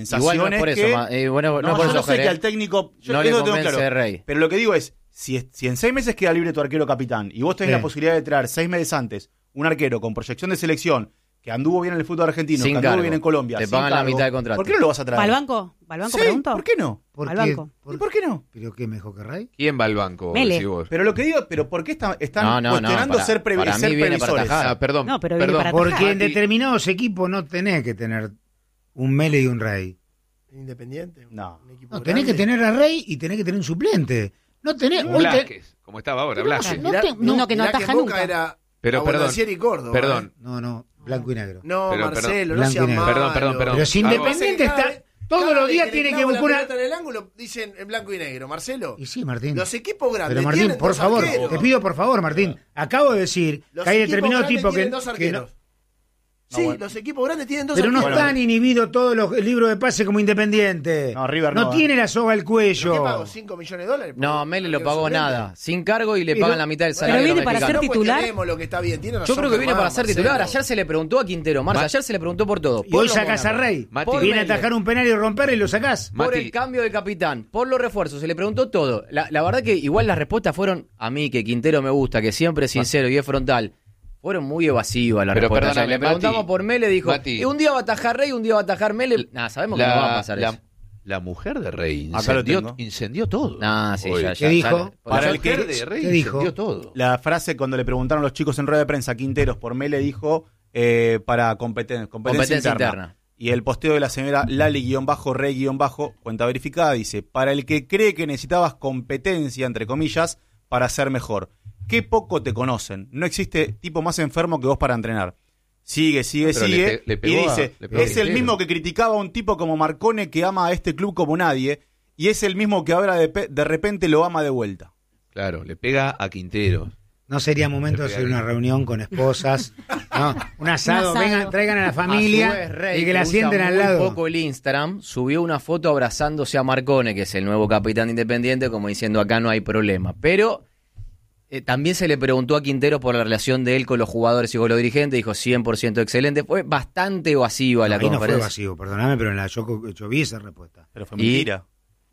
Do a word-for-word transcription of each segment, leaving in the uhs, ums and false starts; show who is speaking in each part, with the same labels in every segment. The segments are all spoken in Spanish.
Speaker 1: Igual no es por eso,
Speaker 2: que,
Speaker 1: ma, eh, bueno, no,
Speaker 2: no,
Speaker 1: por
Speaker 2: yo
Speaker 1: eso
Speaker 2: no sé
Speaker 1: Fer,
Speaker 2: que al técnico yo
Speaker 1: no
Speaker 2: eso
Speaker 1: le
Speaker 2: lo tengo
Speaker 1: convence
Speaker 2: claro.
Speaker 1: Rey.
Speaker 2: Pero lo que digo es, si, es, si en seis meses queda libre tu arquero capitán y vos tenés
Speaker 3: Sí.
Speaker 2: la posibilidad de traer seis meses antes un arquero con proyección de selección que anduvo bien en el fútbol argentino,
Speaker 1: Sin
Speaker 2: que anduvo
Speaker 1: cargo.
Speaker 2: bien en Colombia,
Speaker 1: Te
Speaker 2: sin
Speaker 1: pagan la
Speaker 2: cargo,
Speaker 1: mitad de contrato.
Speaker 2: ¿por qué no lo vas a traer?
Speaker 4: ¿Va al banco? ¿Va al banco,
Speaker 2: Sí,
Speaker 4: pregunto?
Speaker 2: ¿por qué no?
Speaker 3: ¿Por
Speaker 4: Al
Speaker 3: qué?
Speaker 4: banco.
Speaker 2: ¿Y por qué no?
Speaker 3: ¿Pero qué mejor que Rey?
Speaker 5: ¿Quién va al banco?
Speaker 4: Mele.
Speaker 5: Decís vos?
Speaker 2: Pero lo que digo, pero ¿por qué está- están
Speaker 1: No, no, no,
Speaker 2: cuestionando
Speaker 1: para-
Speaker 2: ser, previ-
Speaker 1: para mí
Speaker 2: ser
Speaker 1: viene para
Speaker 2: previsores?
Speaker 1: atajar.
Speaker 5: Ah, perdón.
Speaker 4: No, pero viene
Speaker 5: perdón.
Speaker 4: para
Speaker 3: Porque en
Speaker 5: Mati,
Speaker 3: determinados equipos no tenés que tener un Mele y un Rey.
Speaker 6: Independiente.
Speaker 2: No.
Speaker 6: Un equipo
Speaker 3: No, tenés que
Speaker 6: grande.
Speaker 3: tener a Rey y tenés que tener un suplente. No tenés...
Speaker 5: un
Speaker 3: hoy te-
Speaker 5: Blasquez, como estaba ahora, Blasquez.
Speaker 3: No
Speaker 6: Mirá-
Speaker 3: te- no,
Speaker 4: uno que no
Speaker 6: mirá
Speaker 4: ataja
Speaker 6: en Boca
Speaker 4: nunca.
Speaker 6: Era
Speaker 5: Pero, perdón,
Speaker 6: Abondancieri y Córdoba.
Speaker 5: perdón.
Speaker 6: ¿eh?
Speaker 3: No, no, blanco y negro.
Speaker 6: No,
Speaker 5: Pero,
Speaker 6: Marcelo,
Speaker 3: perdón,
Speaker 6: no seas
Speaker 3: blanco y negro.
Speaker 6: malo.
Speaker 5: Perdón, perdón, perdón.
Speaker 3: Pero si
Speaker 5: Hago-
Speaker 3: Independiente
Speaker 6: Cada
Speaker 3: está...
Speaker 6: vez-
Speaker 3: Todos
Speaker 6: cada
Speaker 3: los
Speaker 6: vez
Speaker 3: días
Speaker 6: le
Speaker 3: tiene que
Speaker 6: clavo la
Speaker 3: buscar una...
Speaker 6: pelota en el ángulo, dicen en blanco y negro. Marcelo,
Speaker 3: Y sí, Martín.
Speaker 6: los equipos grandes
Speaker 3: Pero Martín,
Speaker 6: tienen
Speaker 3: por
Speaker 6: dos
Speaker 3: favor,
Speaker 6: arqueros.
Speaker 3: te pido por favor, Martín. Acabo de decir
Speaker 6: Los
Speaker 3: que hay
Speaker 6: equipos
Speaker 3: determinados
Speaker 6: grandes
Speaker 3: tipos que,
Speaker 6: tienen dos
Speaker 3: que no...
Speaker 6: arqueros.
Speaker 2: No,
Speaker 6: Sí,
Speaker 2: bueno.
Speaker 6: los equipos grandes tienen dos
Speaker 3: Pero no
Speaker 6: arqueros.
Speaker 3: están inhibidos todos los libros de pase como Independiente.
Speaker 2: No, River no,
Speaker 3: No
Speaker 2: ¿eh?
Speaker 3: tiene la soga al
Speaker 6: ¿Pero
Speaker 3: cuello.
Speaker 6: qué pago? ¿cinco millones de dólares?
Speaker 1: No,
Speaker 6: por-
Speaker 1: Mele
Speaker 6: por
Speaker 1: lo
Speaker 6: arquero
Speaker 1: pagó
Speaker 6: suplente?
Speaker 1: nada. Sin cargo y le
Speaker 3: Pero-
Speaker 1: pagan la mitad del
Speaker 6: Bueno,
Speaker 1: salario.
Speaker 4: viene para
Speaker 1: mexicano.
Speaker 4: ser
Speaker 6: No
Speaker 4: titular.
Speaker 6: cuestionemos lo que está bien. Tiene
Speaker 1: Yo
Speaker 6: razón,
Speaker 1: creo que viene
Speaker 6: Germán,
Speaker 1: para ser
Speaker 6: Marcelo.
Speaker 1: titular. Ayer se le preguntó a Quintero, Marce.
Speaker 5: Ma-
Speaker 1: Ayer se le preguntó por todo.
Speaker 3: Y
Speaker 1: Por
Speaker 3: hoy
Speaker 1: los
Speaker 3: sacás a
Speaker 1: Mónaco,
Speaker 3: Rey.
Speaker 5: Mati.
Speaker 1: por
Speaker 3: Viene a
Speaker 1: Mele,
Speaker 3: atajar un penal y romperlo y lo sacás.
Speaker 1: por
Speaker 5: Mati.
Speaker 1: el cambio de capitán, por los refuerzos. Se le preguntó todo. La, la verdad que igual las respuestas fueron a mí, que Quintero me gusta, que siempre es sincero y es frontal. Fueron muy evasivas las
Speaker 5: Pero
Speaker 1: respuestas.
Speaker 5: perdóname,
Speaker 1: le preguntamos
Speaker 5: Mati,
Speaker 1: por Mele, dijo,
Speaker 5: Mati.
Speaker 1: "Eh, un día va a atajar Rey, un día va a atajar Mele. Nah, sabemos que no va a pasar
Speaker 5: la,
Speaker 1: eso.
Speaker 5: la mujer de Rey
Speaker 2: Acá lo
Speaker 5: incendió,
Speaker 2: tengo.
Speaker 5: incendió todo.
Speaker 1: Nah, sí,
Speaker 5: Hoy.
Speaker 1: ya,
Speaker 3: ¿Qué
Speaker 1: ya,
Speaker 3: dijo?
Speaker 1: ya-
Speaker 2: Para
Speaker 5: la
Speaker 2: el
Speaker 5: mujer
Speaker 2: que-
Speaker 5: de Rey
Speaker 3: ¿qué dijo?
Speaker 5: incendió todo.
Speaker 2: La frase cuando le preguntaron los chicos en rueda de prensa, Quinteros por Mele dijo eh, para competen- competencia,
Speaker 1: Competencia
Speaker 2: interna.
Speaker 1: interna.
Speaker 2: Y el posteo de la señora Lali-Rey- cuenta verificada, dice, para el que cree que necesitabas competencia, entre comillas, para ser mejor. Qué poco te conocen. No existe tipo más enfermo que vos para entrenar. Sigue, sigue,
Speaker 5: Pero
Speaker 2: sigue.
Speaker 5: le pe- le
Speaker 2: y
Speaker 5: pegó a-
Speaker 2: dice,
Speaker 5: le pegó a
Speaker 2: es el
Speaker 5: Quintero.
Speaker 2: mismo que criticaba a un tipo como Marcone que ama a este club como nadie. Y es el mismo que ahora de, pe- de repente lo ama de vuelta.
Speaker 5: Claro, le pega a Quintero.
Speaker 3: No sería momento de hacer una reunión con esposas, ¿no? Un asado,
Speaker 4: Un asado.
Speaker 3: vengan, traigan a la
Speaker 1: A su
Speaker 3: familia
Speaker 1: vez, Rey,
Speaker 3: y que la
Speaker 1: usa
Speaker 3: sienten al
Speaker 1: muy
Speaker 3: lado.
Speaker 1: poco el Instagram, subió una foto abrazándose a Marcone, que es el nuevo capitán de Independiente, como diciendo acá no hay problema. Pero eh, también se le preguntó a Quintero por la relación de él con los jugadores y con los dirigentes, dijo cien por ciento excelente. Fue bastante evasiva la
Speaker 3: Ahí no fue
Speaker 1: conferencia.
Speaker 3: vacío, perdóname, pero en la yo, yo vi esa respuesta.
Speaker 2: Pero fue
Speaker 1: Y-
Speaker 2: mentira.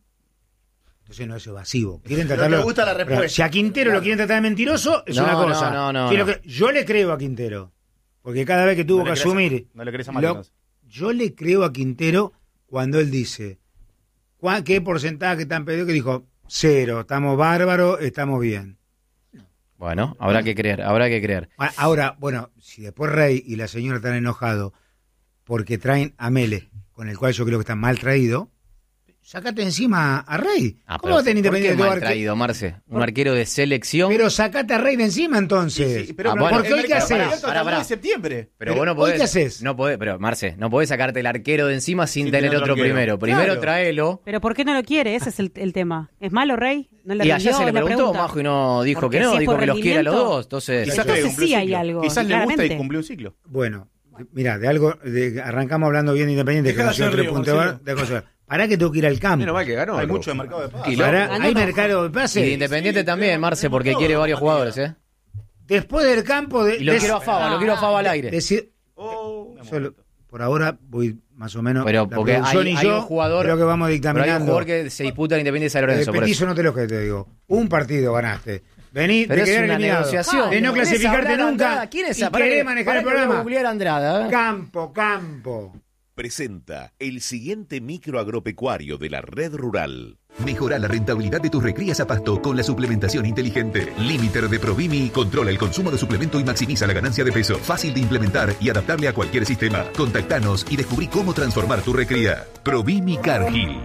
Speaker 3: Entonces no es evasivo. Quieren
Speaker 6: Pero
Speaker 3: tratarlo.
Speaker 6: te gusta la
Speaker 3: pero
Speaker 6: respuesta.
Speaker 3: si a Quintero
Speaker 6: Claro.
Speaker 3: lo quieren tratar de mentiroso, es
Speaker 1: No,
Speaker 3: una
Speaker 1: no,
Speaker 3: cosa.
Speaker 1: no, no,
Speaker 3: Quiero
Speaker 1: no.
Speaker 3: que- yo le creo a Quintero. Porque cada vez que tuvo
Speaker 2: No
Speaker 3: que
Speaker 2: le crees-
Speaker 3: asumir.
Speaker 2: no le crees a Mati,
Speaker 3: lo-
Speaker 2: entonces.
Speaker 3: yo le creo a Quintero cuando él dice: ¿cuá- ¿qué porcentaje tan pedido? Que dijo: cero, estamos bárbaros, estamos bien.
Speaker 1: Bueno, habrá que creer, habrá que creer.
Speaker 3: Ah, ahora, bueno, si después Rey y la señora están enojados porque traen a Mele, con el cual yo creo que están mal traído, sacate encima a Rey.
Speaker 1: Ah,
Speaker 3: ¿Cómo
Speaker 1: pero
Speaker 3: va a tener
Speaker 1: ¿por qué
Speaker 3: Independiente?
Speaker 1: mal
Speaker 3: tu arque-
Speaker 1: traído, Marce? Un
Speaker 3: Por-
Speaker 1: arquero de selección.
Speaker 3: Pero sacate a Rey de encima entonces.
Speaker 2: Sí, sí, pero
Speaker 1: Ah,
Speaker 2: no,
Speaker 1: bueno.
Speaker 3: Porque
Speaker 2: el
Speaker 3: hoy qué
Speaker 2: mercado
Speaker 3: haces.
Speaker 2: abierto hasta
Speaker 1: Pará,
Speaker 2: el
Speaker 1: pará.
Speaker 2: nueve de septiembre.
Speaker 1: Pero,
Speaker 3: Pero,
Speaker 1: vos no
Speaker 3: ¿hoy
Speaker 1: podés.
Speaker 3: qué haces?
Speaker 1: No podés, pero Marce, no podés sacarte el arquero de encima sin,
Speaker 2: Sin
Speaker 1: tener
Speaker 2: tener
Speaker 1: otro
Speaker 2: otro arquero.
Speaker 1: primero. Primero
Speaker 2: Claro.
Speaker 1: tráelo.
Speaker 4: Pero ¿por qué no lo quiere? Ese es el, el tema. ¿Es malo, Rey? ¿No le
Speaker 1: Y
Speaker 4: rindió?
Speaker 1: ayer se le
Speaker 4: Es la
Speaker 1: preguntó,
Speaker 4: pregunta.
Speaker 1: Majo, y no dijo
Speaker 4: Porque
Speaker 1: que no,
Speaker 4: si es
Speaker 1: dijo
Speaker 4: por
Speaker 1: que los quiere a los
Speaker 4: rendimiento,
Speaker 1: dos. Entonces,
Speaker 2: Quizás
Speaker 4: Entonces
Speaker 2: le cumplió
Speaker 4: sí
Speaker 2: un
Speaker 4: hay
Speaker 2: ciclo.
Speaker 4: algo,
Speaker 2: Quizás le gusta y
Speaker 4: claramente.
Speaker 2: cumplió un ciclo.
Speaker 3: Bueno, mira, de algo, de, arrancamos hablando bien de Independiente, que
Speaker 2: Dejá de
Speaker 3: nació en
Speaker 2: hacer
Speaker 3: tres
Speaker 2: río,
Speaker 3: puntos de
Speaker 2: Marcelo.
Speaker 3: bar- de cosas. Pará que tengo que ir al campo.
Speaker 5: Menos mal que ganó.
Speaker 2: Hay
Speaker 5: loco.
Speaker 2: mucho de mercado de pases.
Speaker 5: Y
Speaker 3: Pará,
Speaker 4: Ganó
Speaker 3: hay
Speaker 4: no.
Speaker 3: mercado de
Speaker 1: y
Speaker 3: pases.
Speaker 1: de Independiente
Speaker 2: Sí,
Speaker 1: también,
Speaker 2: pero-
Speaker 1: Marce, porque
Speaker 2: todo,
Speaker 1: quiere varios
Speaker 2: Matías.
Speaker 1: jugadores, ¿eh?
Speaker 3: Después del campo de...
Speaker 1: Y lo
Speaker 3: de-
Speaker 1: quiero a Fava, lo quiero a Fava al aire.
Speaker 3: decir-
Speaker 2: Oh,
Speaker 3: solo- por ahora voy más o menos...
Speaker 1: Pero
Speaker 3: la
Speaker 1: porque hay,
Speaker 3: producción y
Speaker 1: hay
Speaker 3: yo
Speaker 1: un jugador.
Speaker 3: creo que vamos
Speaker 1: pero hay un
Speaker 3: dictaminando.
Speaker 1: jugador que se disputa en Independiente de San
Speaker 3: El
Speaker 1: Lorenzo. Por
Speaker 3: petizo
Speaker 1: eso.
Speaker 3: no te lo que te digo. Un partido ganaste. Vení,
Speaker 1: Pero
Speaker 3: de
Speaker 1: es
Speaker 3: quedar
Speaker 1: una
Speaker 3: eliminado.
Speaker 1: negociación.
Speaker 3: De no
Speaker 1: ¿Querés
Speaker 3: clasificarte
Speaker 1: hablar,
Speaker 3: nunca.
Speaker 1: Andrada? ¿Quién es
Speaker 3: y
Speaker 1: esa? Pará
Speaker 3: querés
Speaker 1: que-
Speaker 3: manejar
Speaker 1: pará
Speaker 3: el
Speaker 1: que voy a
Speaker 3: programa.
Speaker 1: googlear a Andrada, ¿eh?
Speaker 3: Campo, campo.
Speaker 7: Presenta el siguiente micro agropecuario de la red rural.
Speaker 8: Mejora la rentabilidad de tus recrías a pasto con la suplementación inteligente. Limiter de Provimi controla el consumo de suplemento y maximiza la ganancia de peso. Fácil de implementar y adaptable a cualquier sistema. Contactanos y descubrí cómo transformar tu recría. Provimi Cargill.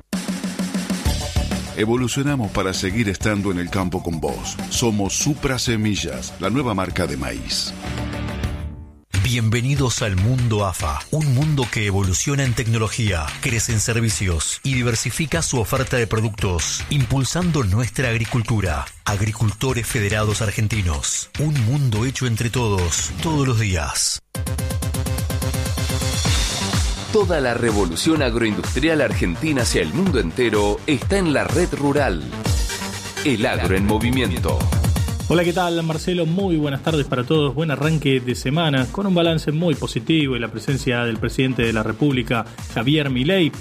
Speaker 9: Evolucionamos para seguir estando en el campo con vos. Somos Supra Semillas, la nueva marca de maíz.
Speaker 10: Bienvenidos al mundo A F A, un mundo que evoluciona en tecnología, crece en servicios y diversifica su oferta de productos, impulsando nuestra agricultura. Agricultores Federados Argentinos, un mundo hecho entre todos, todos los días.
Speaker 11: Toda la revolución agroindustrial argentina hacia el mundo entero está en la red rural. El agro en movimiento.
Speaker 12: Hola, ¿qué tal? Marcelo, muy buenas tardes para todos. Buen arranque de semana con un balance muy positivo y la presencia del presidente de la República, Javier Milei.